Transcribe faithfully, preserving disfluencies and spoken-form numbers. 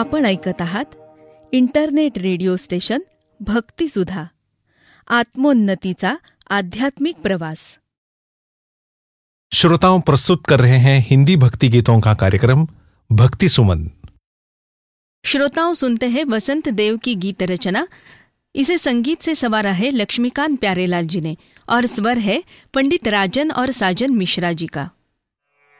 आपण ऐकत आहात इंटरनेट रेडिओ स्टेशन भक्तिसुधा, आत्मोन्नतीचा आध्यात्मिक प्रवास। श्रोताओं, प्रस्तुत कर रहे हैं हिंदी भक्ति गीतों का कार्यक्रम भक्ति सुमन। श्रोताओं, सुनते हैं वसंत देव की गीत रचना। इसे संगीत से संवारा है लक्ष्मीकांत प्यारेलाल जी ने और स्वर है पंडित राजन और साजन मिश्रा जी का।